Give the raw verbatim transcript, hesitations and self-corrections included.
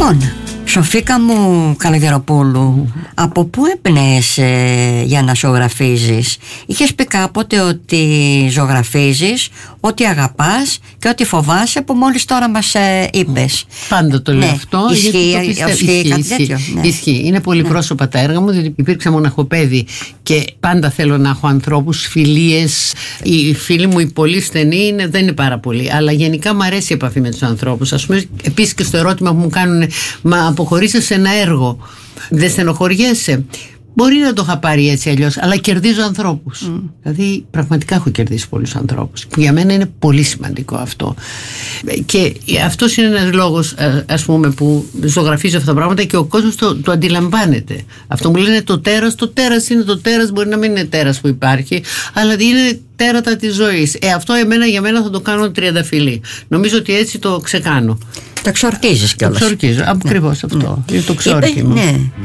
Λοιπόν, Σοφίκα μου Καλαγεροπούλου, mm. από πού εμπνέεσαι για να ζωγραφίζεις? Είχες πει κάποτε ότι ζωγραφίζεις ό,τι αγαπάς και ό,τι φοβάσαι, που μόλις τώρα μας ε, είπες. Πάντα το λέω, ναι, αυτό. Ισχύει, το ισχύει, ισχύει κάτι ισχύει, τέτοιο. Ναι. Ισχύει. Είναι πολύ ναι. πρόσωπα τα έργα μου, διότι υπήρξα μοναχοπέδι και πάντα θέλω να έχω ανθρώπους, φιλίες. Οι φίλοι μου, οι πολύ στενοί, είναι, δεν είναι πάρα πολλοί, αλλά γενικά μου αρέσει η επαφή με τους ανθρώπους. Ας πούμε, επίσης και στο ερώτημα που μου κάνουν, μα αποχωρήσεις σε ένα έργο, δεν στενοχωριέσαι? Μπορεί να το είχα πάρει έτσι αλλιώς, αλλά κερδίζω ανθρώπους. Mm. Δηλαδή, πραγματικά έχω κερδίσει πολλούς ανθρώπους. Που για μένα είναι πολύ σημαντικό αυτό. Και αυτός είναι ένας λόγος, ας πούμε, που ζωγραφίζω αυτά τα πράγματα και ο κόσμος το, το αντιλαμβάνεται. Αυτό μου λένε το τέρας. Το τέρας είναι το τέρας, μπορεί να μην είναι τέρας που υπάρχει, αλλά είναι τέρατα της ζωής. Ε, αυτό εμένα, για μένα θα το κάνω τριανταφυλλή. Νομίζω ότι έτσι το ξεκάνω. Το ξορκίζεις κιόλας. Το ξορκίζω, ακριβώς ναι. αυτό. Ναι. Είναι το ξόρκι μου. Ναι.